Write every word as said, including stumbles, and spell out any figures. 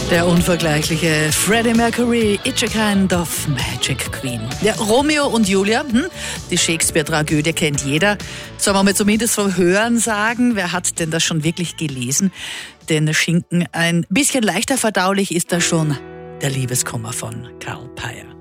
Der unvergleichliche Freddie Mercury, It's a Kind of Magic Queen. Ja, Romeo und Julia, hm? Die Shakespeare-Tragödie kennt jeder. Sollen wir mal zumindest vom Hören sagen, wer hat denn das schon wirklich gelesen? Den Schinken ein bisschen leichter verdaulich ist da schon der Liebeskummer von Karl Peyer.